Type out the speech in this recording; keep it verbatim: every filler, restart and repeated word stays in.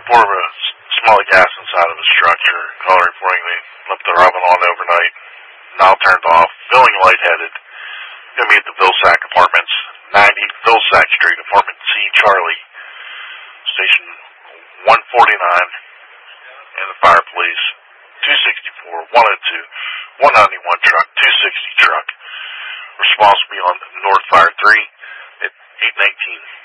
report of a smell of gas inside of a structure. Caller reporting they left their oven on overnight. Now turned off. Feeling lightheaded. Gonna be at the Vilsack Apartments, ninety Vilsack Street, Apartment C, Charlie. Station one forty-nine. And the fire police. two sixty-four, one oh two, one ninety-one truck, two sixty truck. Response will be on North Fire three at eight nineteen.